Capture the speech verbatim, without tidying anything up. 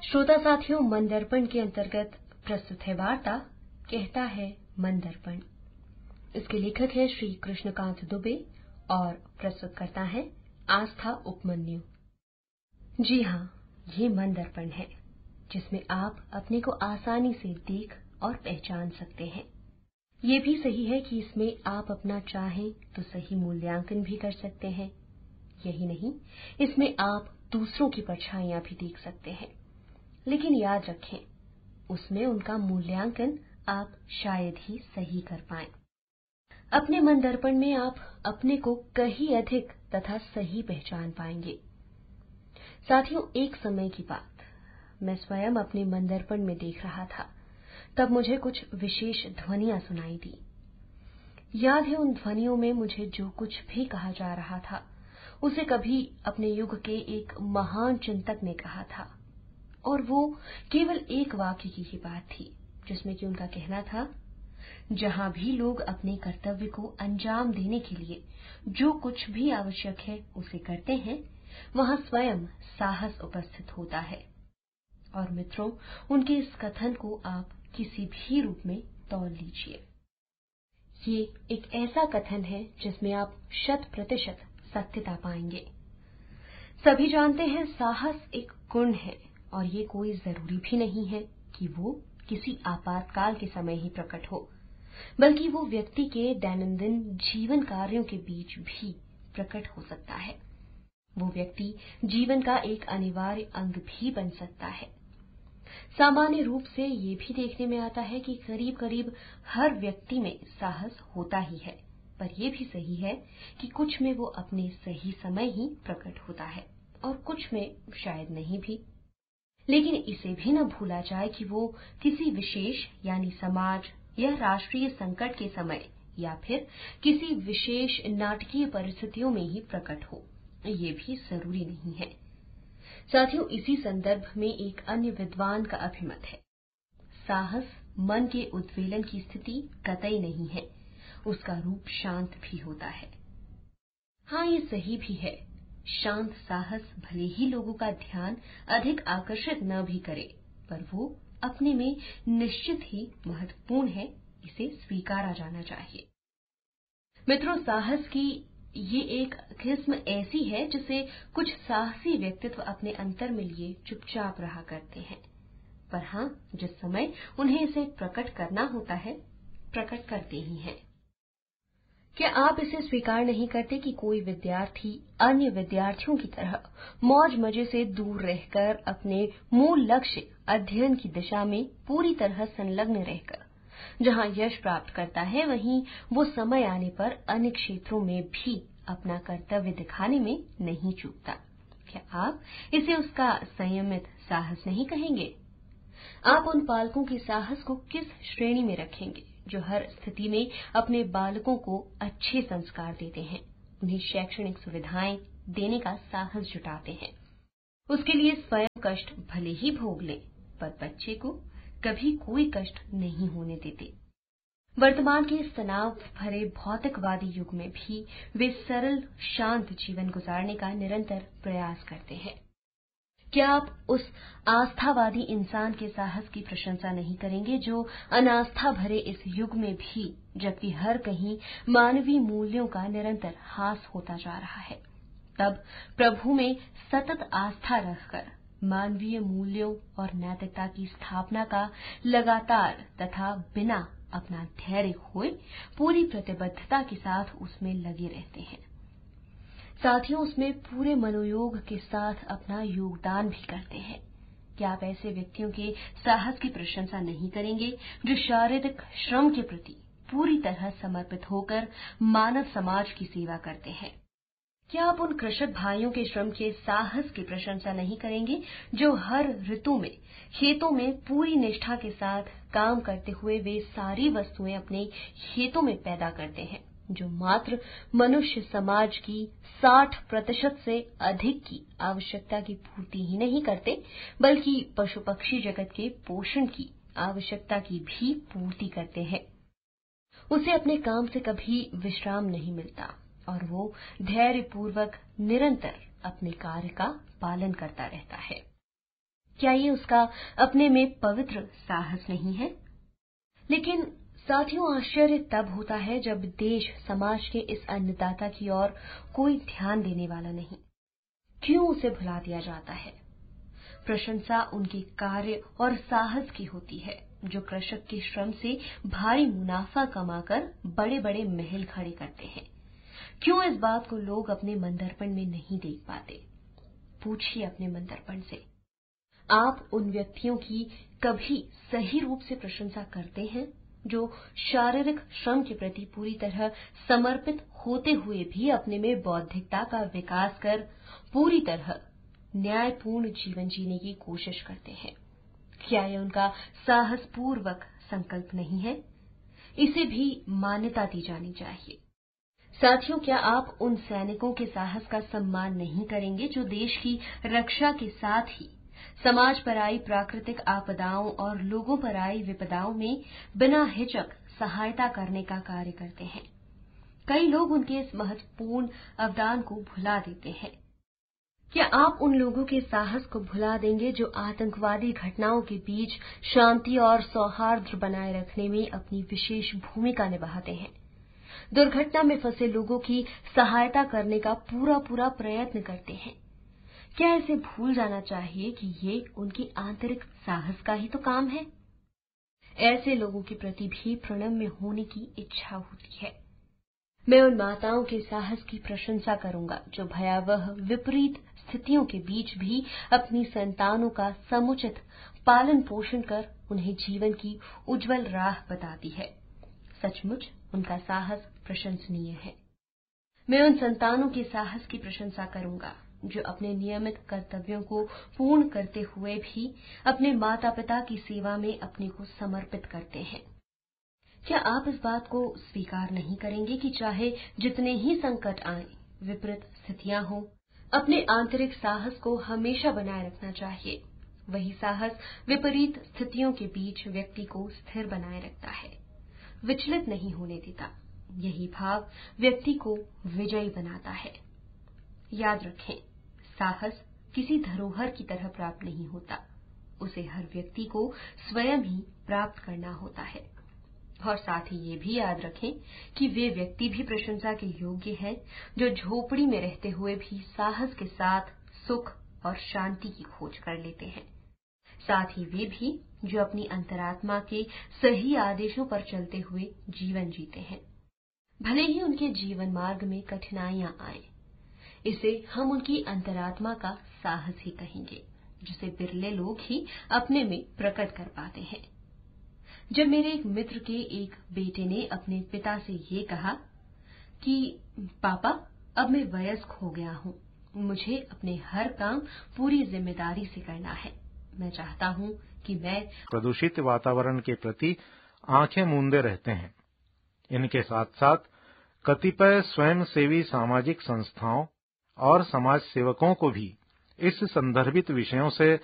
श्रोता साथियों, मन दर्पण के अंतर्गत प्रस्तुत है वार्ता कहता है मन दर्पण। इसके लेखक है श्री कृष्णकांत दुबे और प्रस्तुत करता है आस्था उपमन्यु। जी हाँ, ये मन दर्पण है जिसमें आप अपने को आसानी से देख और पहचान सकते हैं। ये भी सही है कि इसमें आप अपना चाहें तो सही मूल्यांकन भी कर सकते हैं। यही नहीं, इसमें आप दूसरों की परछाइयां भी देख सकते हैं। लेकिन याद रखें, उसमें उनका मूल्यांकन आप शायद ही सही कर पाएं। अपने मन दर्पण में आप अपने को कहीं अधिक तथा सही पहचान पाएंगे। साथियों, एक समय की बात, मैं स्वयं अपने मन दर्पण में देख रहा था। तब मुझे कुछ विशेष ध्वनियां सुनाई दी। याद है, उन ध्वनियों में मुझे जो कुछ भी कहा जा रहा था उसे कभी अपने युग के एक महान चिंतक ने कहा था, और वो केवल एक वाक्य की ही बात थी जिसमें कि उनका कहना था, जहां भी लोग अपने कर्तव्य को अंजाम देने के लिए जो कुछ भी आवश्यक है उसे करते हैं, वहां स्वयं साहस उपस्थित होता है। और मित्रों, उनके इस कथन को आप किसी भी रूप में तौल लीजिए। ये एक ऐसा कथन है जिसमें आप शत प्रतिशत सत्यता पाएंगे। सभी जानते हैं, साहस एक गुण है और ये कोई जरूरी भी नहीं है कि वो किसी आपातकाल के समय ही प्रकट हो, बल्कि वो व्यक्ति के दैनंदिन जीवन कार्यों के बीच भी प्रकट हो सकता है। वो व्यक्ति जीवन का एक अनिवार्य अंग भी बन सकता है। सामान्य रूप से ये भी देखने में आता है कि करीब करीब हर व्यक्ति में साहस होता ही है, पर यह भी सही है कि कुछ में वो अपने सही समय ही प्रकट होता है और कुछ में शायद नहीं भी। लेकिन इसे भी न भूला जाए कि वो किसी विशेष यानी समाज या राष्ट्रीय संकट के समय या फिर किसी विशेष नाटकीय परिस्थितियों में ही प्रकट हो, ये भी जरूरी नहीं है। साथियों, इसी संदर्भ में एक अन्य विद्वान का अभिमत है, साहस मन के उद्वेलन की स्थिति कतई नहीं है, उसका रूप शांत भी होता है। हाँ, ये सही भी है, शांत साहस भले ही लोगों का ध्यान अधिक आकर्षित न भी करे, पर वो अपने में निश्चित ही महत्वपूर्ण है, इसे स्वीकारा जाना चाहिए। मित्रों, साहस की ये एक किस्म ऐसी है जिसे कुछ साहसी व्यक्तित्व अपने अंतर में लिए चुपचाप रहा करते हैं, पर हाँ, जिस समय उन्हें इसे प्रकट करना होता है, प्रकट करते ही हैं। क्या आप इसे स्वीकार नहीं करते कि कोई विद्यार्थी अन्य विद्यार्थियों की तरह मौज मजे से दूर रहकर अपने मूल लक्ष्य अध्ययन की दिशा में पूरी तरह संलग्न रहकर जहां यश प्राप्त करता है, वहीं वो समय आने पर अन्य क्षेत्रों में भी अपना कर्तव्य दिखाने में नहीं चूकता? क्या आप इसे उसका संयमित साहस नहीं कहेंगे? आप उन पालकों के साहस को किस श्रेणी में रखेंगे जो हर स्थिति में अपने बालकों को अच्छे संस्कार देते हैं, उन्हें शैक्षणिक सुविधाएं देने का साहस जुटाते हैं, उसके लिए स्वयं कष्ट भले ही भोग लें, पर बच्चे को कभी कोई कष्ट नहीं होने देते? वर्तमान के इस तनाव भरे भौतिकवादी युग में भी वे सरल शांत जीवन गुजारने का निरंतर प्रयास करते हैं। क्या आप उस आस्थावादी इंसान के साहस की प्रशंसा नहीं करेंगे जो अनास्था भरे इस युग में भी, जबकि हर कहीं मानवीय मूल्यों का निरंतर हास होता जा रहा है, तब प्रभु में सतत आस्था रखकर मानवीय मूल्यों और नैतिकता की स्थापना का लगातार तथा बिना अपना धैर्य खोए पूरी प्रतिबद्धता के साथ उसमें लगे रहते हैं? साथियों, उसमें पूरे मनोयोग के साथ अपना योगदान भी करते हैं। क्या आप ऐसे व्यक्तियों के साहस की प्रशंसा नहीं करेंगे जो शारीरिक श्रम के प्रति पूरी तरह समर्पित होकर मानव समाज की सेवा करते हैं? क्या आप उन कृषक भाइयों के श्रम के साहस की प्रशंसा नहीं करेंगे जो हर ऋतु में खेतों में पूरी निष्ठा के साथ काम करते हुए वे सारी वस्तुएं अपने खेतों में पैदा करते हैं जो मात्र मनुष्य समाज की साठ प्रतिशत से अधिक की आवश्यकता की पूर्ति ही नहीं करते, बल्कि पशु पक्षी जगत के पोषण की आवश्यकता की भी पूर्ति करते हैं? उसे अपने काम से कभी विश्राम नहीं मिलता और वो धैर्यपूर्वक निरंतर अपने कार्य का पालन करता रहता है। क्या ये उसका अपने में पवित्र साहस नहीं है? लेकिन साथियों, आश्चर्य तब होता है जब देश समाज के इस अन्नदाता की ओर कोई ध्यान देने वाला नहीं। क्यों उसे भुला दिया जाता है? प्रशंसा उनके कार्य और साहस की होती है जो कृषक के श्रम से भारी मुनाफा कमाकर बड़े बड़े महल खड़े करते हैं। क्यों इस बात को लोग अपने मंदरपण में नहीं देख पाते? पूछिए अपने मंदरपण से। आप उन व्यक्तियों की कभी सही रूप से प्रशंसा करते हैं जो शारीरिक श्रम के प्रति पूरी तरह समर्पित होते हुए भी अपने में बौद्धिकता का विकास कर पूरी तरह न्यायपूर्ण जीवन जीने की कोशिश करते हैं? क्या यह उनका साहसपूर्वक संकल्प नहीं है? इसे भी मान्यता दी जानी चाहिए। साथियों, क्या आप उन सैनिकों के साहस का सम्मान नहीं करेंगे जो देश की रक्षा के साथ ही समाज पर आई प्राकृतिक आपदाओं और लोगों पर आई विपदाओं में बिना हिचक सहायता करने का कार्य करते हैं? कई लोग उनके इस महत्वपूर्ण अवदान को भुला देते हैं। क्या आप उन लोगों के साहस को भुला देंगे जो आतंकवादी घटनाओं के बीच शांति और सौहार्द बनाए रखने में अपनी विशेष भूमिका निभाते हैं, दुर्घटना में फंसे लोगों की सहायता करने का पूरा पूरा प्रयत्न करते हैं? क्या इसे भूल जाना चाहिए कि ये उनकी आंतरिक साहस का ही तो काम है? ऐसे लोगों के प्रति भी प्रणम्य होने की इच्छा होती है। मैं उन माताओं के साहस की प्रशंसा करूंगा जो भयावह विपरीत स्थितियों के बीच भी अपनी संतानों का समुचित पालन पोषण कर उन्हें जीवन की उज्जवल राह बताती है। सचमुच उनका साहस प्रशंसनीय है। मैं उन संतानों के साहस की प्रशंसा करूंगा जो अपने नियमित कर्तव्यों को पूर्ण करते हुए भी अपने माता पिता की सेवा में अपने को समर्पित करते हैं। क्या आप इस बात को स्वीकार नहीं करेंगे कि चाहे जितने ही संकट आए, विपरीत स्थितियां हों, अपने आंतरिक साहस को हमेशा बनाए रखना चाहिए? वही साहस विपरीत स्थितियों के बीच व्यक्ति को स्थिर बनाए रखता है, विचलित नहीं होने देता। यही भाव व्यक्ति को विजयी बनाता है। याद रखें, साहस किसी धरोहर की तरह प्राप्त नहीं होता, उसे हर व्यक्ति को स्वयं ही प्राप्त करना होता है। और साथ ही ये भी याद रखें कि वे व्यक्ति भी प्रशंसा के योग्य हैं जो झोपड़ी में रहते हुए भी साहस के साथ सुख और शांति की खोज कर लेते हैं। साथ ही वे भी जो अपनी अंतरात्मा के सही आदेशों पर चलते हुए जीवन जीते हैं, भले ही उनके जीवन मार्ग में कठिनाइयां आए। इसे हम उनकी अंतरात्मा का साहस ही कहेंगे, जिसे बिरले लोग ही अपने में प्रकट कर पाते हैं। जब मेरे एक मित्र के एक बेटे ने अपने पिता से ये कहा कि पापा, अब मैं वयस्क हो गया हूँ, मुझे अपने हर काम पूरी जिम्मेदारी से करना है। मैं चाहता हूँ कि मैं प्रदूषित वातावरण के प्रति आंखें मूंदे रहते हैं। इनके साथ साथ कतिपय स्वयंसेवी सामाजिक संस्थाओं और समाज सेवकों को भी इस संदर्भित विषयों से